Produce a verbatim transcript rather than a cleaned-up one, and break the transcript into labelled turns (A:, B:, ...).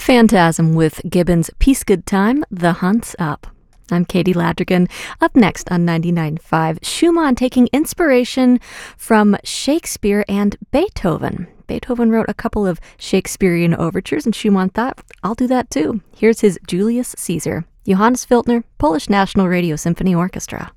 A: Phantasm with Gibbons' Peace Good Time, The Hunt's Up. I'm Katie Ladrigan. Up next on ninety-nine point five, Schumann taking inspiration from Shakespeare and Beethoven. Beethoven wrote a couple of Shakespearean overtures, and Schumann thought, I'll do that too. Here's his Julius Caesar. Johannes Filtner, Polish National Radio Symphony Orchestra.